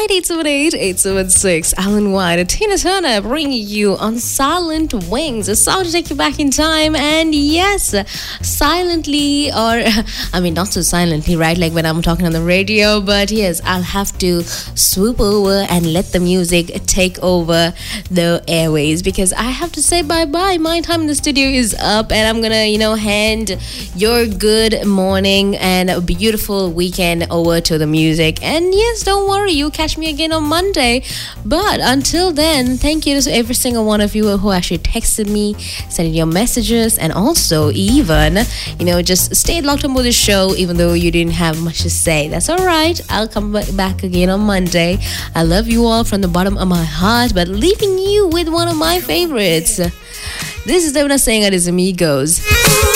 878-876. Alan White, Tina Turner bringing you on Silent Wings, a song to take you back in time. And yes, silently, or I mean, not so silently, right? Like when I'm talking on the radio, but yes, I'll have to swoop over and let the music take over the airways because I have to say bye-bye. My time in the studio is up, and I'm gonna, hand your good morning and a beautiful weekend over to the music. And yes, don't worry, you'll catch me again on Monday. But until then, thank you to every single one of you who actually texted me, sending your messages, and also even, just stayed locked on with the show even though you didn't have much to say. That's all right. I'll come back again on Monday. I love you all from the bottom of my heart, but leaving you with one of my favorites. This is Devna saying it is Amigos.